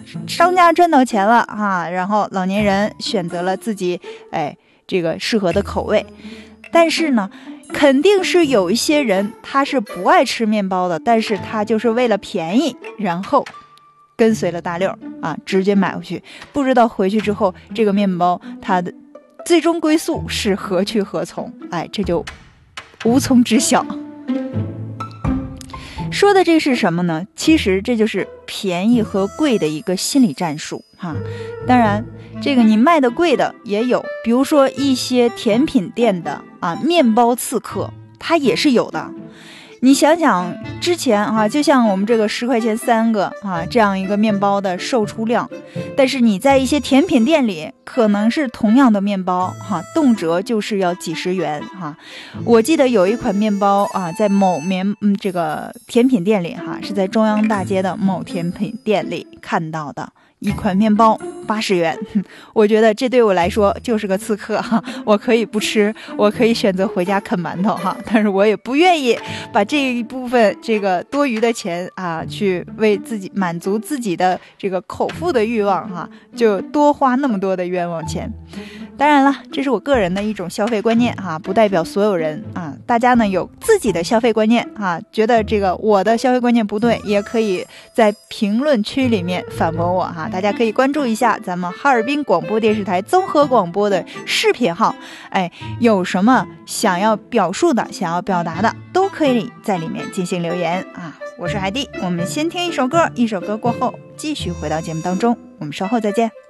商家赚到钱了啊，然后老年人选择了自己这个适合的口味。但是呢，肯定是有一些人他是不爱吃面包的，但是他就是为了便宜，然后跟随了大溜啊，直接买回去，不知道回去之后这个面包它的最终归宿是何去何从，这就无从知晓。说的这是什么呢？其实这就是便宜和贵的一个心理战术哈。当然这个你卖的贵的也有，比如说一些甜品店的面包刺客，它也是有的。你想想之前就像我们这个10块钱3个这样一个面包的售出量，但是你在一些甜品店里可能是同样的面包动辄就是要几十元我记得有一款面包在某这个甜品店里是在中央大街的某甜品店里看到的一款面包80元，我觉得这对我来说就是个刺客我可以不吃，我可以选择回家啃馒头但是我也不愿意把这一部分这个多余的钱去为自己满足自己的这个口腹的欲望就多花那么多的冤枉钱。当然了，这是我个人的一种消费观念不代表所有人大家呢有自己的消费观念觉得这个我的消费观念不对，也可以在评论区里面反驳我大家可以关注一下咱们哈尔滨广播电视台综合广播的视频号，有什么想要表述的想要表达的都可以在里面进行留言我是海蒂，我们先听一首歌，一首歌过后继续回到节目当中，我们稍后再见。